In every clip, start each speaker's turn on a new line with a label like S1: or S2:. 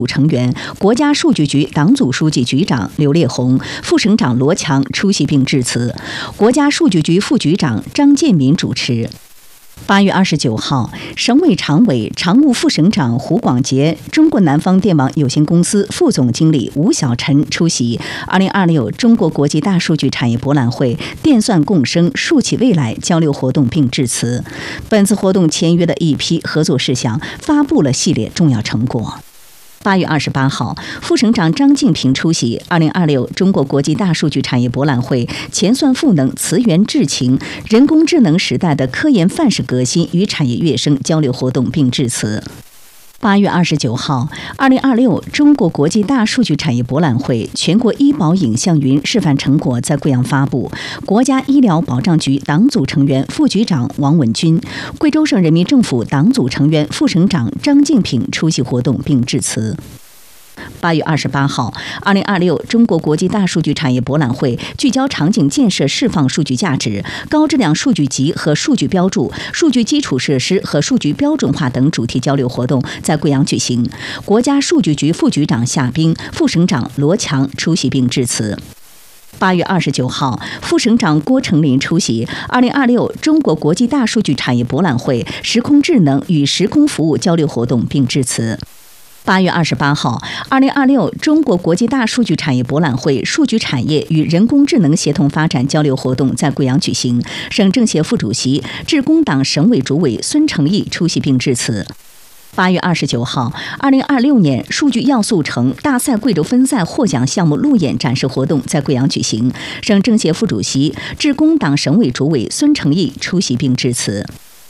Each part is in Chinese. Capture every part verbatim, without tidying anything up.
S1: 成员、国家数据局党组书记、局长刘烈宏、副省长罗强出席并致辞，国家数据局副局长张建民主持。八月二十九号，省委常委、常务副省长胡广杰、中国南方电网有限公司副总经理吴小晨出席二零二六中国国际大数据产业博览会电算共生、数企未来交流活动并致辞。本次活动签约的一批合作事项，发布了系列重要成果。八月二十八号，副省长张敬平出席二零二六中国国际大数据产业博览会前算赋能、词源智情、人工智能时代的科研范式革新与产业跃升交流活动并致辞。八月二十九号，二零二六中国国际大数据产业博览会全国医保影像云示范成果在贵阳发布。国家医疗保障局党组成员、副局长王文军，贵州省人民政府党组成员、副省长张敬平出席活动并致辞。八月二十八号，二零二六中国国际大数据产业博览会聚焦场景建设释放数据价值、高质量数据集和数据标注、数据基础设施和数据标准化等主题交流活动在贵阳举行。国家数据局副局长夏冰、副省长罗强出席并致辞。八月二十九号，副省长郭成林出席二零二六中国国际大数据产业博览会时空智能与时空服务交流活动并致辞。八月二十八号，二零二六中国国际大数据产业博览会数据产业与人工智能协同发展交流活动在贵阳举行。省政协副主席、致公党省委主委孙成义出席并致辞。八月二十九号，二零二六年数据要素城大赛贵州分赛获奖项目路演展示活动在贵阳举行。省政协副主席、致公党省委主委孙成义出席并致辞。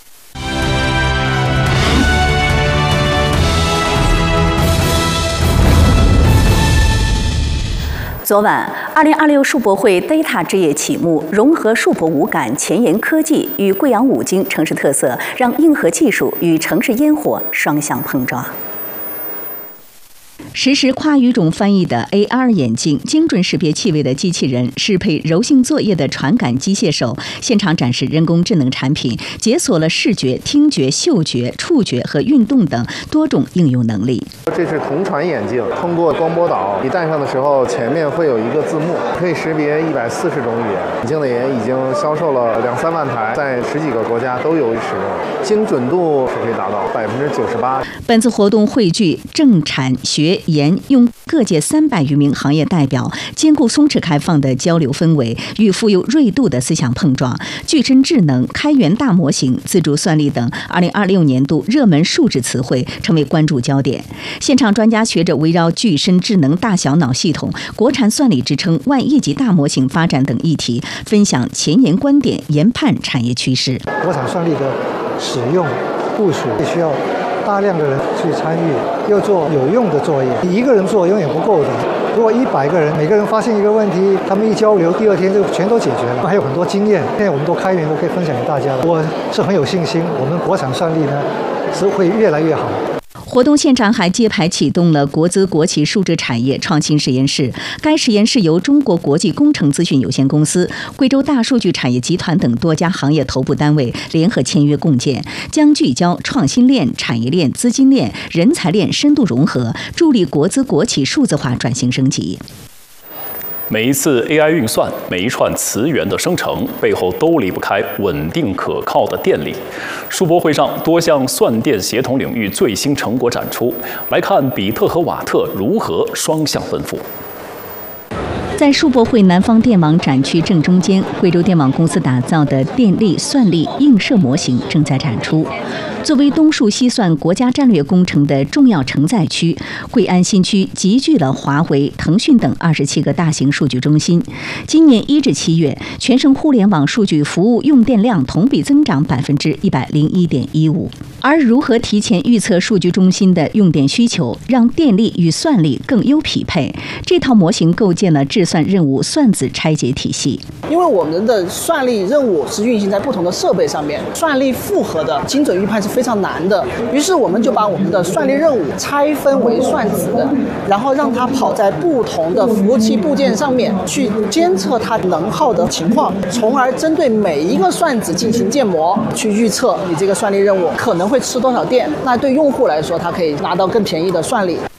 S1: 昨晚，二零二六数博会 Data 之夜启幕，融合数博五感、前沿科技与贵阳五金城市特色，让硬核技术与城市烟火双向碰撞。实时跨语种翻译的 A R 眼镜、精准识别气味的机器人、适配柔性作业的传感机械手，现场展示人工智能产品，解锁了视觉、听觉、嗅觉、触觉和运动等多种应用能力。
S2: 这是同传眼镜，通过光波导，你戴上的时候前面会有一个字幕，可以识别一百四十种语言。眼镜的也已经销售了两三万台，在十几个国家都有使用，精准度是可以达到百分之九十八。
S1: 本次活动汇聚政产学研用各界三百余名行业代表，兼顾松弛开放的交流氛围与富有锐度的思想碰撞。具身智能、开源大模型、自主算力等二零二六年度热门数字词汇成为关注焦点。现场专家学者围绕具身智能大小脑系统、国产算力支撑、万亿级大模型发展等议题，分享前沿观点，研判产业趋势。
S3: 国产算力的使用、部署必须要大量的人去参与，要做有用的作业。一个人做永远不够的，如果一百个人，每个人发现一个问题，他们一交流，第二天就全都解决了。还有很多经验，现在我们都开源，都可以分享给大家了。我是很有信心，我们国产算力呢是会越来越好。
S1: 活动现场还揭牌启动了国资国企数字产业创新实验室。该实验室由中国国际工程资讯有限公司、贵州大数据产业集团等多家行业头部单位联合签约共建，将聚焦创新链、产业链、资金链、人才链深度融合，助力国资国企数字化转型升级。
S4: 每一次 A I 运算，每一串词源的生成，背后都离不开稳定可靠的电力。数博会上，多项算电协同领域最新成果展出，来看比特和瓦特如何双向奔赴。
S1: 在数博会南方电网展区正中间，贵州电网公司打造的电力算力映射模型正在展出。作为东数西算国家战略工程的重要承载区，贵安新区集聚了华为、腾讯等二十七个大型数据中心。今年一至七月，全省互联网数据服务用电量同比增长百分之一百零一点一五。而如何提前预测数据中心的用电需求，让电力与算力更优匹配？这套模型构建了智算任务算子拆解体系。
S5: 因为我们的算力任务是运行在不同的设备上面，算力复合的精准预判是非常难的。于是我们就把我们的算力任务拆分为算子，然后让它跑在不同的服务器部件上面去监测它能耗的情况，从而针对每一个算子进行建模，去预测你这个算力任务可能会吃多少电。那对用户来说，它可以拿到更便宜的算力。